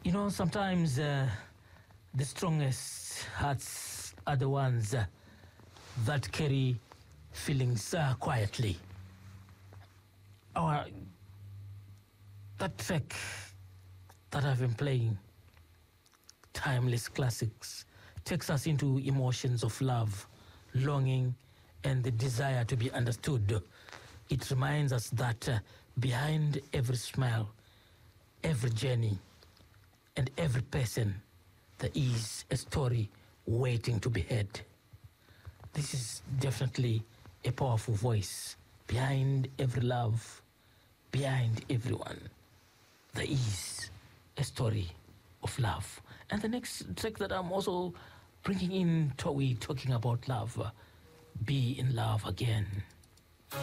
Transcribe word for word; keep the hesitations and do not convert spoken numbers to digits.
You know, sometimes uh, the strongest hearts are the ones uh, that carry feelings uh, quietly. Our, that track that I've been playing, Timeless Classics, takes us into emotions of love, longing, and the desire to be understood. It reminds us that uh, behind every smile, every journey, and every person, there is a story waiting to be heard. This is definitely a powerful voice. Behind every love, behind everyone, there is a story of love. And the next track that I'm also bringing in, Towie, talking about love, uh, Be in Love Again.